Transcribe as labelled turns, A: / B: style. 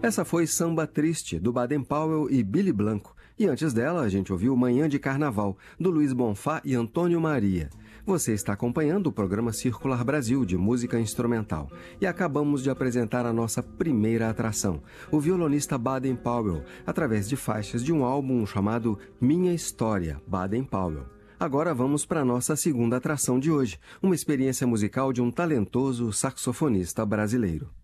A: Essa foi Samba Triste, do Baden Powell e Billy Blanco. E antes dela, a gente ouviu Manhã de Carnaval, do Luiz Bonfá e Antônio Maria. Você está acompanhando o programa Circular Brasil, de música instrumental. E acabamos de apresentar a nossa primeira atração, o violonista Baden Powell, através de faixas de um álbum chamado Minha História, Baden Powell. Agora vamos para a nossa segunda atração de hoje, uma experiência musical de um talentoso saxofonista brasileiro.